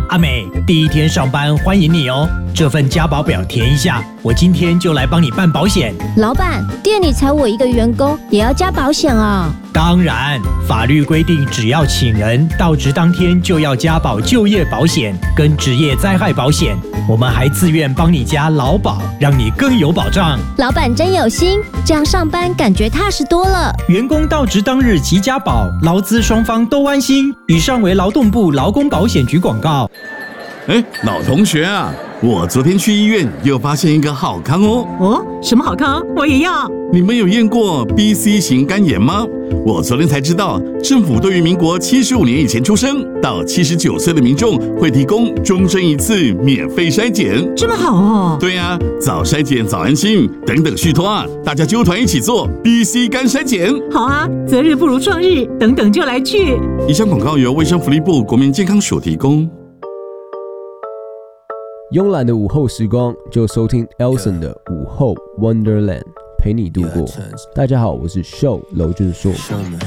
阿美，第一天上班欢迎你哦。这份加保表填一下，我今天就来帮你办保险。 老板，店里才我一个员工，也要加保险啊？ 当然，法律规定只要请人到职当天就要加保就业保险跟职业灾害保险。我们还自愿帮你加劳保，让你更有保障。 老板真有心，这样上班感觉踏实多了。 员工到职当日即加保，劳资双方都安心。以上为劳动部劳工保险局广告。 老同学啊，我昨天去医院又发现一个好康哦。 哦，什么好康？我也要。 你们有验过 BC 型肝炎吗？我昨天才知道，政府对于民国75年以前出生到79岁的民众会提供终身一次免费筛检。 这么好哦？ 对啊，早筛检早安心，等等续托啊，大家揪团一起做 BC 肝筛检。 好啊，择日不如撞日，等等就来去。 以上广告由卫生福利部国民健康署提供。 慵懒的午后时光，就收听 Elson 的午后 Wonderland， 陪你度过。大家好，我是 Show 娄俊硕。